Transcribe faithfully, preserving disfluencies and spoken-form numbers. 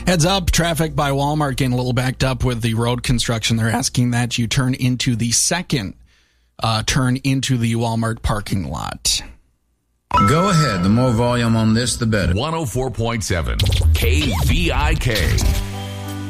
Heads up, traffic by Walmart getting a little backed up with the road construction. They're asking that you turn into the second uh, turn into the Walmart parking lot. Go ahead. The more volume on this, the better. one oh four point seven K V I K.